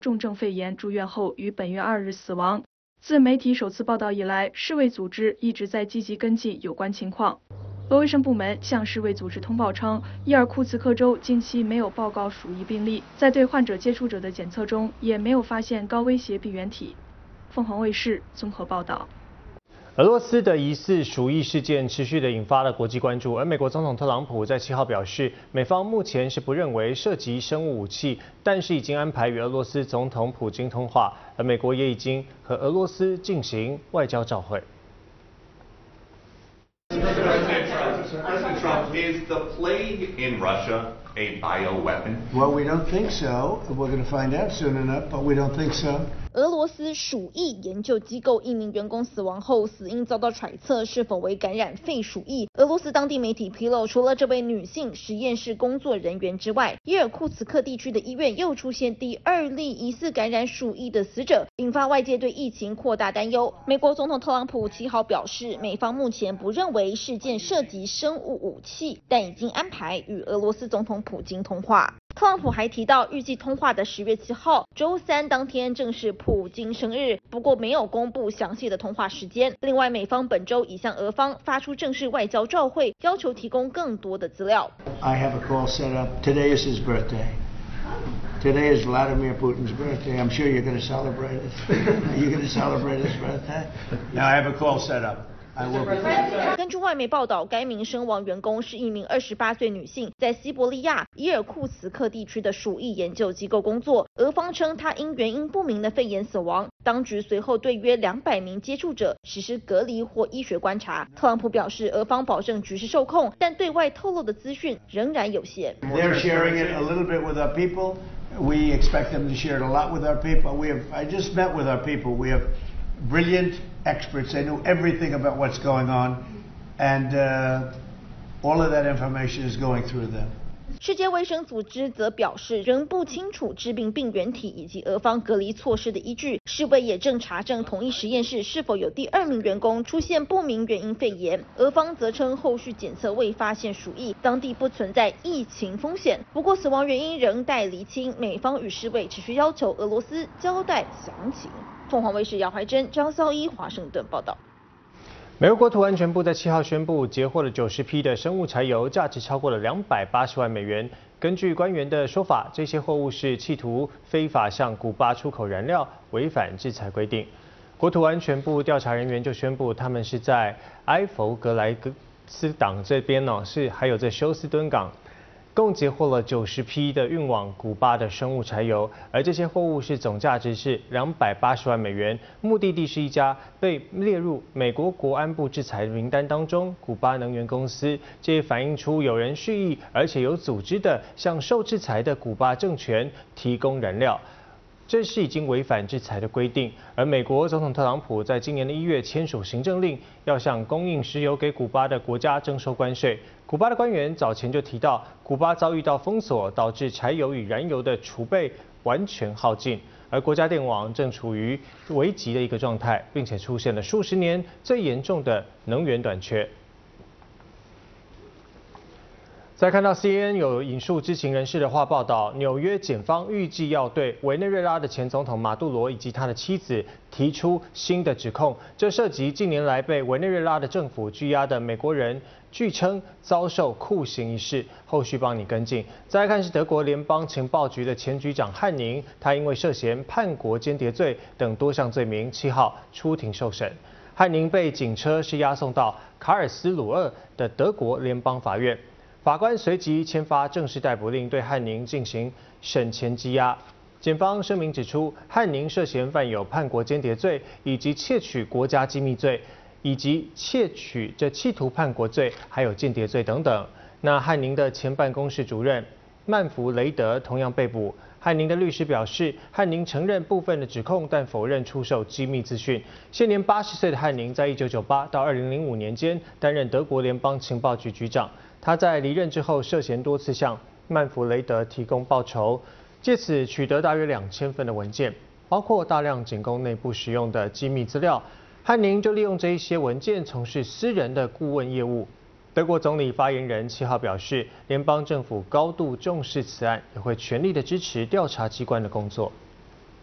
重症肺炎住院后于本月2日死亡。自媒体首次报道以来，世卫组织一直在积极跟进有关情况。俄卫生部门向世卫组织通报称，伊尔库茨克州近期没有报告鼠疫病例，在对患者接触者的检测中也没有发现高威胁病原体。凤凰卫视综合报道。 俄罗斯的疑似鼠疫事件持续地引发了国际关注，而美国总统特朗普在7号表示，美方目前是不认为涉及生物武器，但是已经安排与俄罗斯总统普京通话，而美国也已经和俄罗斯进行外交照会。 President Trump, is the plague in Russia a bioweapon? Well, we don't think so. We're going to find out soon enough, but we don't think so. 俄罗斯鼠疫研究机构一名员工死亡后，死因遭到揣测是否为感染肺鼠疫。俄罗斯当地媒体披露，除了这位女性实验室工作人员之外，伊尔库茨克地区的医院又出现第2例疑似感染鼠疫的死者，引发外界对疫情扩大担忧。美国总统特朗普7号表示，美方目前不认为事件涉及生物武器，但已经安排与俄罗斯总统普京通话。特朗普还提到，预计通话的10月7号，周三当天正是普京生日，不过没有公布详细的通话时间。另外，美方本周已向俄方发出正式外交照会，要求提供更多的资料。 I have a call set up. Today is his birthday. Today is Vladimir Putin's birthday. I'm sure you're going to celebrate it. Are you going to celebrate his birthday? Now I have a call set up. 根据外媒报道，该名身亡员工是一名28岁女性，在西伯利亚伊尔库茨克地区的鼠疫研究机构工作。俄方称她因原因不明的肺炎死亡，当局随后对约200名接触者实施隔离或医学观察。特朗普表示，俄方保证局势受控，但对外透露的资讯仍然有限。 They're sharing it a little bit with our people. We expect them to share it a lot with our people. I just met with our people. We have brilliant experts. They know everything about what's going on, and all of that information is going through them. 世界卫生组织则表示，仍不清楚致病病原体以及俄方隔离措施的依据。世卫也正查证同一实验室是否有第2名员工出现不明原因肺炎。俄方则称，后续检测未发现鼠疫，当地不存在疫情风险。不过，死亡原因仍待厘清。美方与世卫持续要求俄罗斯交代详情。凤凰卫视姚怀珍、张孝一华盛顿报道。 美国国土安全部在7号宣布，截获了90批的生物柴油，价值超过了280万美元。根据官员的说法，这些货物是企图非法向古巴出口燃料，违反制裁规定。国土安全部调查人员就宣布，他们是在埃弗格莱斯港这边还有在休斯敦港。共截获了90批的运往古巴的生物柴油，而这些货物是总价值是280万美元，目的地是一家被列入美国国安部制裁名单当中古巴能源公司。这也反映出有人蓄意而且有组织的向受制裁的古巴政权提供燃料。这是已经违反制裁的规定，而美国总统特朗普在今年的1月签署行政令，要向供应石油给古巴的国家征收关税。古巴的官员早前就提到，古巴遭遇到封锁，导致柴油与燃油的储备完全耗尽，而国家电网正处于危急的一个状态，并且出现了数十年最严重的能源短缺。再看到 CNN 有引述知情人士的话报道，纽约检方预计要对委内瑞拉的前总统马杜罗以及他的妻子提出新的指控，这涉及近年来被委内瑞拉的政府拘押的美国人，据称遭受酷刑一事。后续帮你跟进。再来看是德国联邦情报局的前局长汉宁，他因为涉嫌叛国间谍罪等多项罪名，7号出庭受审。汉宁被警车是押送到卡尔斯鲁厄的德国联邦法院。法官随即签发正式逮捕令，对汉宁进行审前羁押。检方声明指出，汉宁涉嫌犯有叛国间谍罪，以及窃取国家机密罪，以及窃取企图叛国罪，还有间谍罪等等。那汉宁的前办公室主任曼弗雷德同样被捕。汉宁的律师表示，汉宁承认部分的指控，但否认出售机密资讯。现年80岁的汉宁，在1998到2005年间担任德国联邦情报局局长。他在离任之后，涉嫌多次向曼弗雷德提供报酬，借此取得大约2000份的文件，包括大量仅供内部使用的机密资料。汉宁就利用这一些文件从事私人的顾问业务。德国总理发言人7号表示，联邦政府高度重视此案，也会全力的支持调查机关的工作。